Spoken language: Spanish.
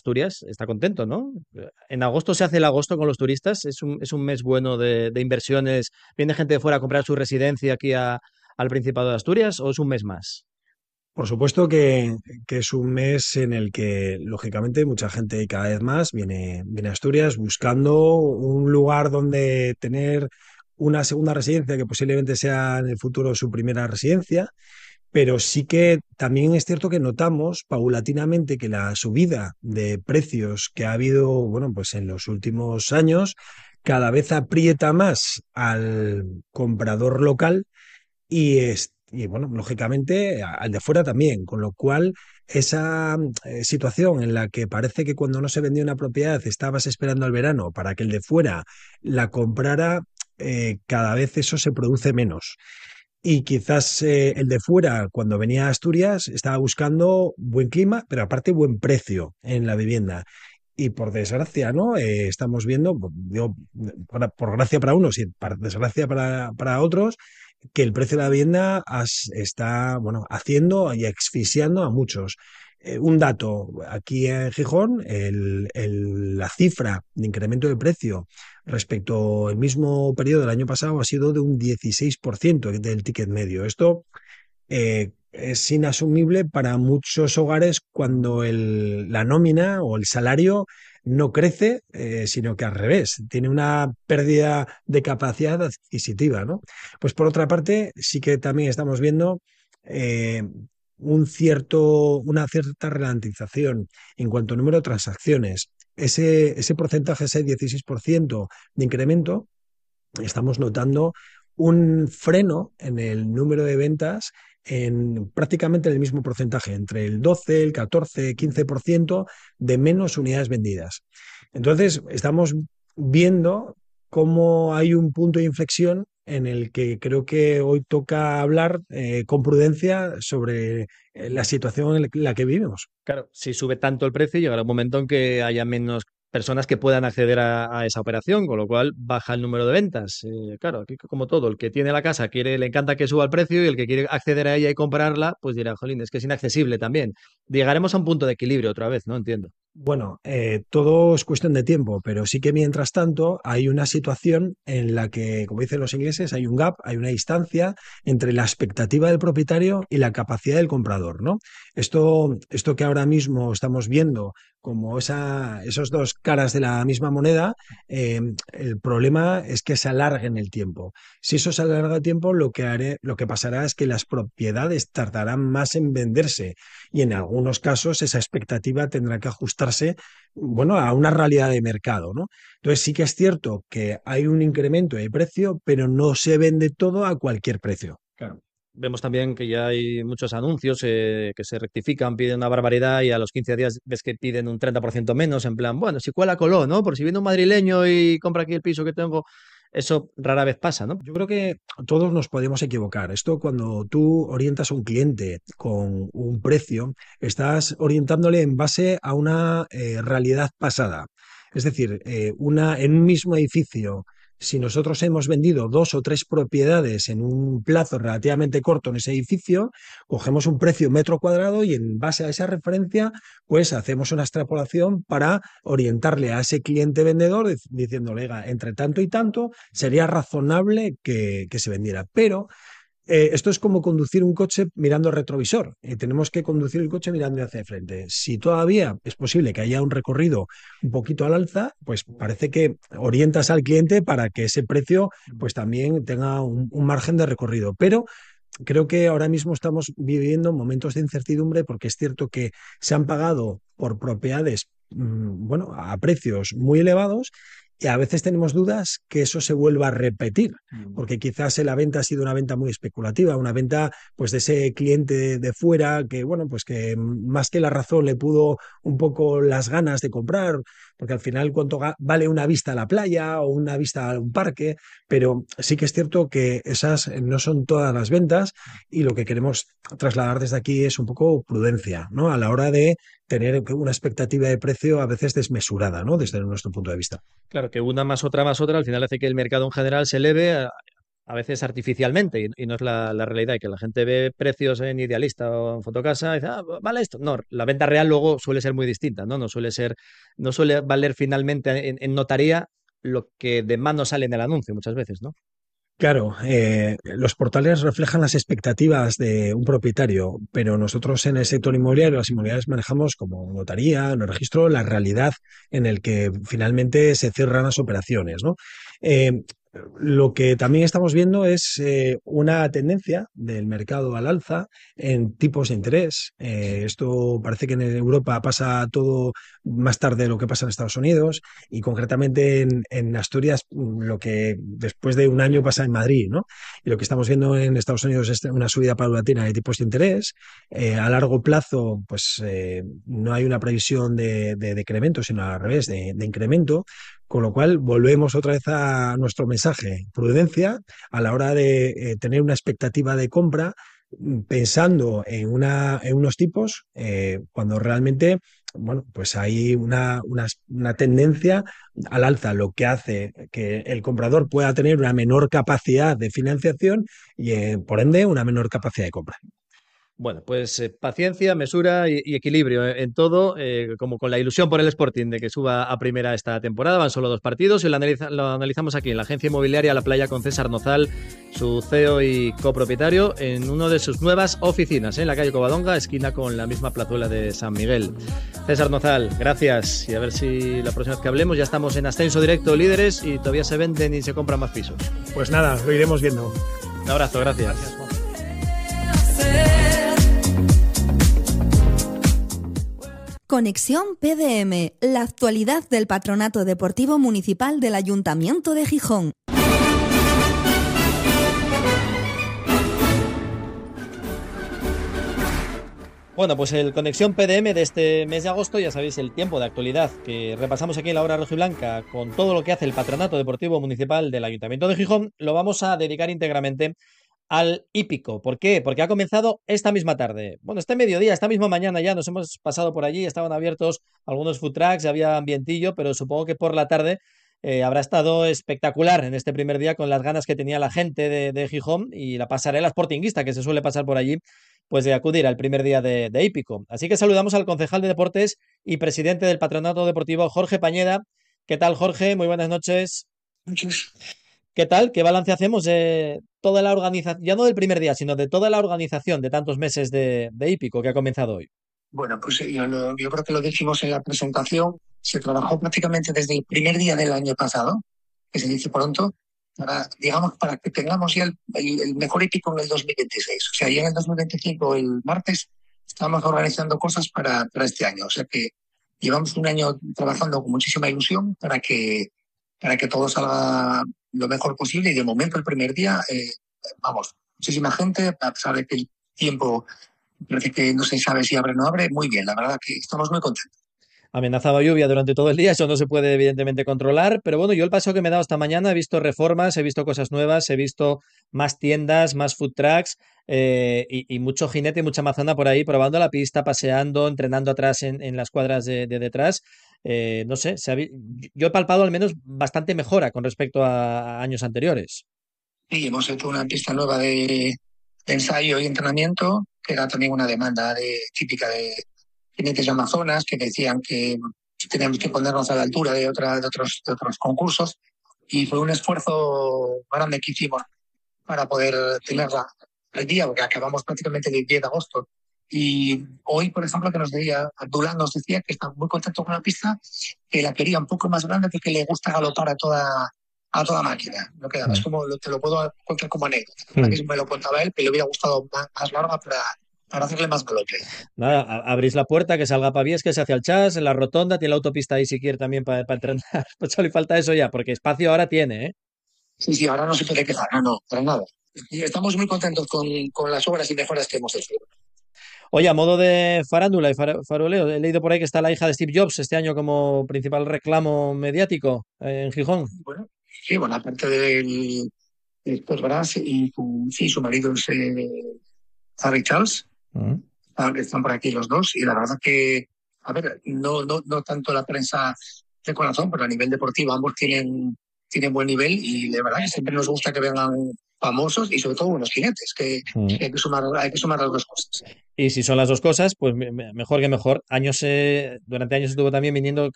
Asturias está contento, ¿no? En agosto se hace el agosto con los turistas, es un mes bueno de inversiones. ¿Viene gente de fuera a comprar su residencia aquí al Principado de Asturias o es un mes más? Por supuesto que es un mes en el que, lógicamente, mucha gente y cada vez más viene a Asturias buscando un lugar donde tener una segunda residencia que posiblemente sea en el futuro su primera residencia, pero sí que también es cierto que notamos paulatinamente que la subida de precios que ha habido, bueno, pues en los últimos años, cada vez aprieta más al comprador local y bueno, lógicamente al de fuera también, con lo cual esa situación en la que parece que cuando no se vendía una propiedad estabas esperando al verano para que el de fuera la comprara, cada vez eso se produce menos. Y quizás el de fuera, cuando venía a Asturias, estaba buscando buen clima, pero aparte buen precio en la vivienda. Y por desgracia, ¿no? Estamos viendo, digo, por gracia para unos y por desgracia para otros, que el precio de la vivienda está, bueno, haciendo y asfixiando a muchos. Un dato, aquí en Gijón, la cifra de incremento de precio respecto al mismo periodo del año pasado ha sido de un 16% del ticket medio. Esto es inasumible para muchos hogares cuando la nómina o el salario no crece, sino que al revés, tiene una pérdida de capacidad adquisitiva, ¿no? Pues por otra parte, sí que también estamos viendo eh, una cierta ralentización en cuanto al número de transacciones. Ese porcentaje, ese 16% de incremento, estamos notando un freno en el número de ventas en prácticamente el mismo porcentaje, entre el 12, el 14, 15% de menos unidades vendidas. Entonces, estamos viendo cómo hay un punto de inflexión en el que creo que hoy toca hablar con prudencia sobre la situación en la que vivimos. Claro, si sube tanto el precio, llegará un momento en que haya menos personas que puedan acceder a esa operación, con lo cual baja el número de ventas. Claro, aquí como todo, el que tiene la casa quiere, le encanta que suba el precio y el que quiere acceder a ella y comprarla, pues dirá, jolín, es que es inaccesible también. Llegaremos a un punto de equilibrio otra vez, ¿no? Entiendo. Bueno, todo es cuestión de tiempo, pero sí que mientras tanto hay una situación en la que, como dicen los ingleses, hay un gap, hay una distancia entre la expectativa del propietario y la capacidad del comprador, ¿no? Esto que ahora mismo estamos viendo como esos dos caras de la misma moneda, eh, el problema es que se alargue en el tiempo. Si eso se alarga el tiempo, lo que pasará es que las propiedades tardarán más en venderse y en algunos casos esa expectativa tendrá que ajustarse, bueno, a una realidad de mercado, ¿no? Entonces sí que es cierto que hay un incremento de precio, pero no se vende todo a cualquier precio. Claro. Vemos también que ya hay muchos anuncios que se rectifican, piden una barbaridad y a los 15 días ves que piden un 30% menos, en plan, bueno, si cuela coló, ¿no? Por si viene un madrileño y compra aquí el piso que tengo, eso rara vez pasa, ¿no? Yo creo que todos nos podemos equivocar. Esto cuando tú orientas a un cliente con un precio, estás orientándole en base a una realidad pasada. Es decir, en un mismo edificio, si nosotros hemos vendido dos o tres propiedades en un plazo relativamente corto en ese edificio, cogemos un precio metro cuadrado y en base a esa referencia, pues hacemos una extrapolación para orientarle a ese cliente vendedor diciéndole, "Oiga, entre tanto y tanto sería razonable que se vendiera". Pero esto es como conducir un coche mirando el retrovisor. Tenemos que conducir el coche mirando hacia el frente. Si todavía es posible que haya un recorrido un poquito al alza, pues parece que orientas al cliente para que ese precio pues también tenga un margen de recorrido. Pero creo que ahora mismo estamos viviendo momentos de incertidumbre porque es cierto que se han pagado por propiedades, bueno, a precios muy elevados y a veces tenemos dudas que eso se vuelva a repetir, porque quizás la venta ha sido una venta muy especulativa, una venta pues de ese cliente de fuera que, bueno, pues que más que la razón le pudo un poco las ganas de comprar, porque al final cuánto vale una vista a la playa o una vista a un parque, pero sí que es cierto que esas no son todas las ventas y lo que queremos trasladar desde aquí es un poco prudencia, ¿no? A la hora de tener una expectativa de precio a veces desmesurada, ¿no? Desde nuestro punto de vista. Claro, que una más otra, al final hace que el mercado en general se eleve. a veces artificialmente y no es la realidad, y que la gente ve precios en Idealista o en Fotocasa y dice, ah, vale esto. No, la venta real luego suele ser muy distinta, ¿no? No suele valer finalmente en notaría lo que de mano sale en el anuncio muchas veces, ¿no? Claro, los portales reflejan las expectativas de un propietario, pero nosotros en el sector inmobiliario, las inmobiliarias manejamos como notaría, no registro, la realidad en el que finalmente se cierran las operaciones, ¿no? Eh, lo que también estamos viendo es una tendencia del mercado al alza en tipos de interés. Esto parece que en Europa pasa todo más tarde de lo que pasa en Estados Unidos y concretamente en Asturias lo que después de un año pasa en Madrid, ¿no? Y lo que estamos viendo en Estados Unidos es una subida paulatina de tipos de interés. A largo plazo, pues no hay una previsión de decremento, sino al revés, de incremento. Con lo cual, volvemos otra vez a nuestro mensaje, prudencia a la hora de tener una expectativa de compra pensando en unos tipos cuando realmente, bueno, pues hay una tendencia al alza, lo que hace que el comprador pueda tener una menor capacidad de financiación y, por ende, una menor capacidad de compra. Bueno, pues paciencia, mesura y equilibrio en todo, como con la ilusión por el Sporting de que suba a primera esta temporada. Van solo 2 partidos y lo analizamos aquí en la agencia inmobiliaria La Playa con César Nozal, su CEO y copropietario, en una de sus nuevas oficinas, en la calle Covadonga, esquina con la misma plazuela de San Miguel. César Nozal, gracias y a ver si la próxima vez que hablemos ya estamos en ascenso directo líderes y todavía se venden y se compran más pisos. Pues nada, lo iremos viendo. Un abrazo, gracias. Conexión PDM, la actualidad del Patronato Deportivo Municipal del Ayuntamiento de Gijón. Bueno, pues el Conexión PDM de este mes de agosto, ya sabéis, el tiempo de actualidad que repasamos aquí en la hora rojiblanca con todo lo que hace el Patronato Deportivo Municipal del Ayuntamiento de Gijón, lo vamos a dedicar íntegramente al hípico. ¿Por qué? Porque ha comenzado esta misma tarde. Bueno, este mediodía, esta misma mañana ya nos hemos pasado por allí, estaban abiertos algunos food trucks, había ambientillo, pero supongo que por la tarde habrá estado espectacular en este primer día con las ganas que tenía la gente de Gijón y la pasarela sportinguista que se suele pasar por allí, pues de acudir al primer día de hípico. Así que saludamos al concejal de deportes y presidente del Patronato Deportivo, Jorge Pañeda. ¿Qué tal, Jorge? Muy buenas noches. Muchos. ¿Qué tal? ¿Qué balance hacemos de toda la organización, ya no del primer día, sino de toda la organización de tantos meses de hípico que ha comenzado hoy? Bueno, pues yo creo que lo dijimos en la presentación. Se trabajó prácticamente desde el primer día del año pasado, que se dice pronto, digamos, para que tengamos ya el mejor hípico en el 2026. O sea, ya en el 2025, el martes, estamos organizando cosas para este año. O sea que llevamos un año trabajando con muchísima ilusión para que todo salga lo mejor posible. Y de momento, el primer día, vamos, muchísima gente, a pesar de que el tiempo parece que no se sabe si abre o no abre. Muy bien, la verdad que estamos muy contentos. Amenazaba lluvia durante todo el día, eso no se puede evidentemente controlar, pero bueno, yo el paseo que me he dado esta mañana he visto reformas, he visto cosas nuevas, he visto más tiendas, más food trucks y mucho jinete y mucha mazana por ahí probando la pista, paseando, entrenando atrás en las cuadras de detrás. No sé, yo he palpado al menos bastante mejora con respecto a años anteriores. Y hemos hecho una pista nueva de ensayo y entrenamiento, que era también una demanda típica de jinetes de Amazonas, que decían que teníamos que ponernos a la altura de otros concursos. Y fue un esfuerzo grande que hicimos para poder tenerla al día, porque acabamos prácticamente el 10 de agosto. Y hoy, por ejemplo, que nos decía, Abdullah nos decía que está muy contento con la pista, que la quería un poco más grande porque le gusta galopar a toda máquina. No queda más, te lo puedo contar como anécdota. Me lo contaba él, que le hubiera gustado más larga para hacerle más galope. Nada, abrís la puerta, que salga Pavies, que se hace el chas, en la rotonda, tiene la autopista ahí si quiere también para entrenar. Pues solo le falta eso ya, porque espacio ahora tiene, ¿eh? Sí, ahora no se puede quejar, no, para nada. Y estamos muy contentos con las obras y mejoras que hemos hecho. Oye, a modo de farándula y faroleo, he leído por ahí que está la hija de Steve Jobs este año como principal reclamo mediático en Gijón. Bueno, sí, bueno, aparte del Postgras y su marido es Harry Charles, están por aquí los dos, y la verdad que, a ver, no tanto la prensa de corazón, pero a nivel deportivo ambos tienen buen nivel, y de verdad que siempre nos gusta que vengan famosos y sobre todo buenos jinetes, que hay que sumar las dos cosas. Y si son las dos cosas, pues mejor que mejor. Durante años estuvo también viniendo